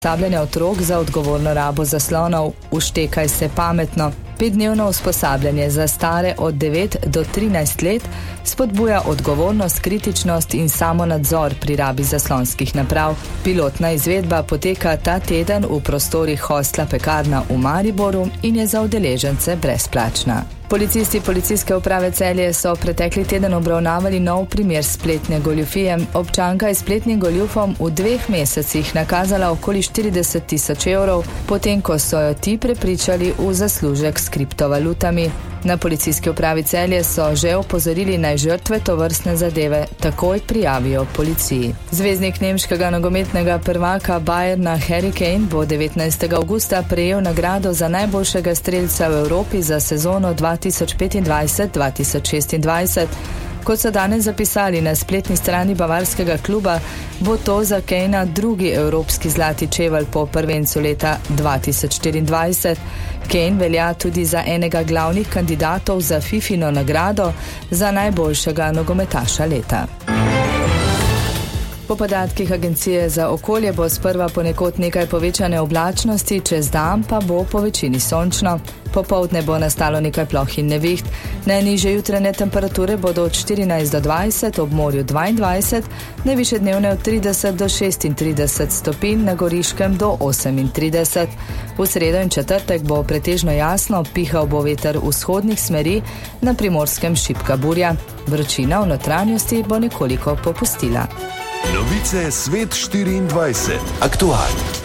usposabljanje otrok za odgovorno rabo zaslonov Uštekaj se pametno. 5-dnevno usposabljanje za stare od 9 do 13 let spodbuja odgovornost, kritičnost in samonadzor pri rabi zaslonskih naprav. Pilotna izvedba poteka ta teden v prostorih hostla Pekarna v Mariboru in je za udeležence brezplačna. Policisti Policijske uprave Celje so pretekli teden obravnavali nov primer spletne goljufije. Občanka je spletnim goljufom v 2 mesecih nakazala okoli 40 tisoč evrov, potem ko so jo ti prepričali v zaslužek s kriptovalutami. Na Policijski upravi Celje so že opozorili, naj žrtve tovrstne zadeve takoj prijavijo policiji. Zvezdnik nemškega nogometnega prvaka Bayerna Harry Kane bo 19. avgusta prejel nagrado za najboljšega strelca v Evropi za sezono 2025-2026. Kot so danes zapisali na spletni strani bavarskega kluba, bo to za Kanea drugi evropski zlati čevelj po prvencu leta 2024. Kane velja tudi za enega glavnih kandidatov za Fifino nagrado za najboljšega nogometaša leta. Po podatkih Agencije za okolje bo sprva ponekod nekaj povečane oblačnosti, čez dan pa bo po večini sončno. Popoldne bo nastalo nekaj ploh in neviht. Najnižje jutranje temperature bodo od 14 do 20, ob morju 22, najvišje dnevne od 30 do 36 stopinj, na Goriškem do 38. V sredo in četrtek bo pretežno jasno, pihal bo veter vzhodnih smeri, na Primorskem šibka burja. Vročina v notranjosti bo nekoliko popustila. Novice Svet 24. Aktualno.